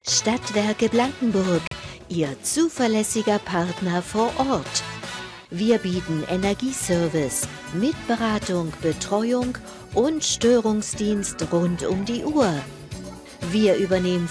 Stadtwerke Blankenburg, Ihr zuverlässiger Partner vor Ort. Wir bieten Energieservice mit Beratung, Betreuung und Störungsdienst rund um die Uhr. Wir übernehmen